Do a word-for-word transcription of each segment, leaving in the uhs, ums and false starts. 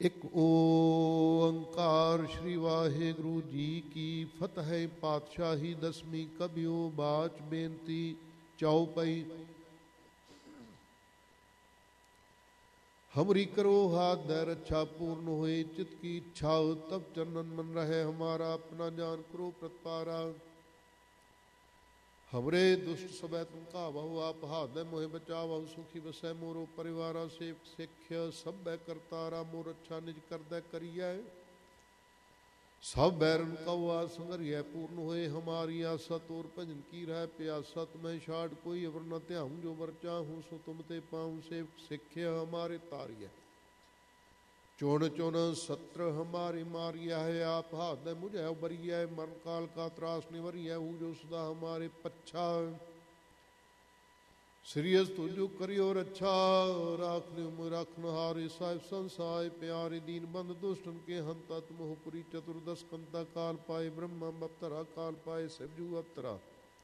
ਇੱਕ ਓੰਕਾਰ ਸ਼੍ਰੀ ਵਾਹਿਗੁਰੂ ਜੀ ਕੀ ਫਤਿਹ। ਪਾਤਸ਼ਾਹੀ ਦਸਵੀਂ ਕਬਿਓ ਬਾਚ ਬੇਨਤੀ ਚੌਪਈ। हमरी करो हाथ दय रक्षा पूर्ण होए चित की इच्छा हो तब चरणन मन रहे हमारा अपना जान करो प्रतपारा। हमरे दुष्ट सबै तुम काबहु आप हाथ दय मोहे बचावहु सुखी बसै मोरो परिवारा सेवक सिख्य सब बै करतारा मोर अच्छा निज कर दय करियै सब बैरन कौआ संगरिय पूर्ण होए हमारी आशा तोर भजन की रह प्यासा तुम्हें छाड़ कोई अवर न ध्याऊँ जो वर चाहूँ सो तुम ते पाऊँ सेवक सिख्य हमारे तारिय चुन चुन सत्र हमारी मारिया है आप हाथ दे मुझे उबरिया मरण काल का त्रास निवरिया हूँ जो सदा हमारे पच्छा श्रीयस तुझो करियो रक्षा राखने रखनहारे साहिब संसाय प्यारे दीन बंद दुष्टन के हंता तुम पुरी चतुर्दश कंता काल पाए ब्रह्म अवतरा काल पाए शिवजू अवतरा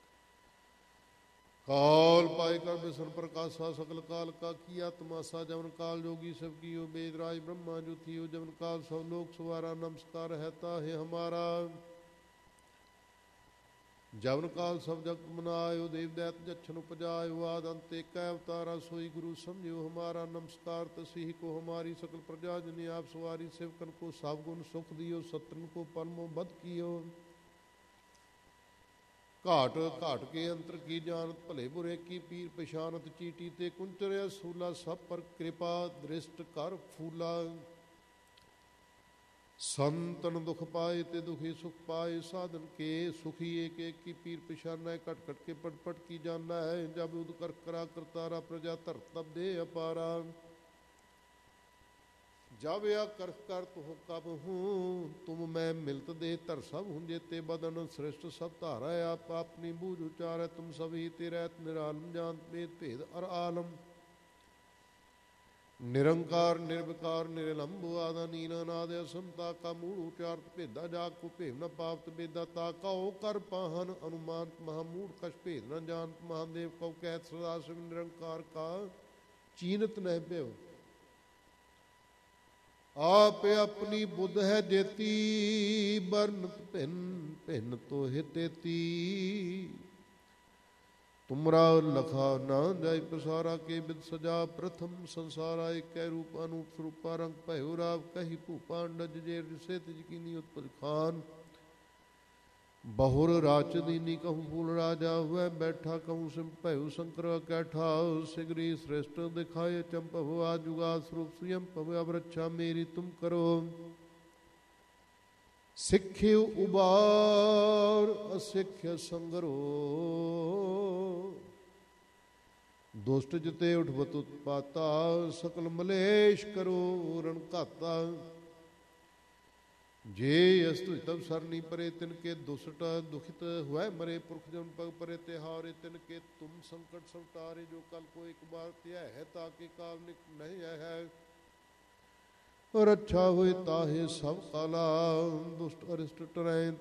काल पाए कर विष्णु प्रकाशा सकल काल का किया तमाशा जवन काल जोगी सब कियो वेद राज ब्रह्मा जो थियो जवन काल सब लोक सवारा नमस्कार रहता है हमारा जवन काल सब जगत मनायो देव दैत जच्छन उपजायो आद अंत एक अवतारा सोई गुरु समझो हमारा नमस्कार तसी को हमारी सकल प्रजा जने आप सवारी सेवकन को सब गुण सुख दियो सत्रन को परमो बद कियो घाट घाट के अंतर की जानत भले बुरे की पीर पछानत चीटी ते कुंचर सूला सब पर कृपा दृष्ट कर फूला संतन दुख पाए ते दुखी सुख पाए साधन के सुखी एक एक की पीर पिछाना है कट कट के पट पट की जानना है जब उद कर करा करतारा प्रजा तर तब दे अपारा जब या कर कर तो कब हूँ तुम मैं मिलत दे तर सब हूँ जेते बदन श्रेष्ठ सब धारा आप अपनी बूझ उचार है तुम सभी तेरैत निरालम जानत वेद भेद और आलम निरंकार निर्विकार निरलंब आदा नीना नाद असमता का मूल उचार भेदा जाग को भेद न पावत बेदा ता कहो कर पाहन अनुमान महामूढ़ कश भेद न जान महादेव कौ कहत सदा शिव निरंकार का चीनत न प्यो आप अपनी बुद्ध है जेती बरन भिन्न भिन्न तो हितेती तुमरा लखा ना जाय पसारा के बिद सजा प्रथम संसारा एक रूप अनूप स्वरूपा रंग भयो राव कही भूपांडज जेर से तजकीनी उत्पल खान बहुर राच दीनी कहूँ फूल राजा वह बैठा कहूँ सिम भयो शंकर कैठा सिगरी श्रेष्ठ दिखाए चंपव आजुगा स्वरूप स्वयं पव अब रक्षा मेरी तुम करो सिख्य उबार असिख्य संगरो दुष्ट जिते उठवत उत्पाता सकल मलेश करो रण घाता जे अस्तु तब सरनी परे तिनके दुष्ट दुखित हुए मरे पुरख जन पग परे तिहारे तिनके तुम संकट संतारे जो कल को एक बार त्याह है ताकि काल नहीं है और अच्छा हुए ताहे सब काला दुष्ट अरिष्ट टरै